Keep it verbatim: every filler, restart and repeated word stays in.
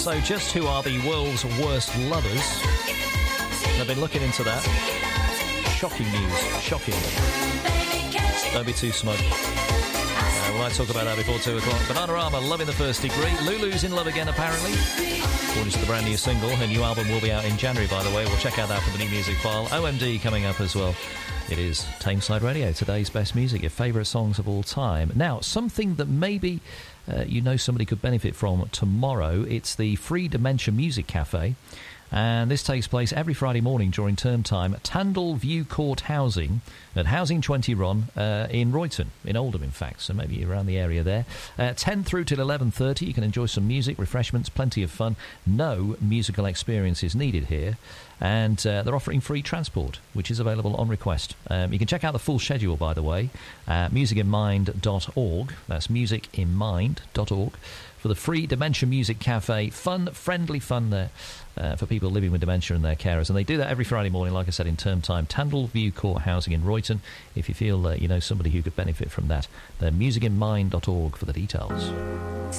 So just who are the world's worst lovers? I've been looking into that. Shocking news. Shocking. Don't be too smug. Uh, we might talk about that before two o'clock. Bananarama, Love in the First Degree. Lulu's in love again, apparently. According to the brand new single. Her new album will be out in January, by the way. We'll check out that from the new music file. O M D coming up as well. It is Tameside Radio, today's best music, your favourite songs of all time. Now, something that maybe uh, you know somebody could benefit from tomorrow. It's the free Dementia Music Cafe. And this takes place every Friday morning during term time at Tandle View Court Housing at Housing twenty Ron uh, in Royton, in Oldham, in fact, so maybe around the area there. Uh, ten through till eleven thirty, you can enjoy some music, refreshments, plenty of fun. No musical experience is needed here. And uh, they're offering free transport, which is available on request. Um, you can check out the full schedule, by the way, at music in mind dot org. That's music in mind dot org. For the free Dementia Music Cafe. Fun, friendly fun there uh, for people living with dementia and their carers. And they do that every Friday morning, like I said, in term time. Tandle View Court Housing in Royton. If you feel uh, you know somebody who could benefit from that, then music in mind dot org for the details.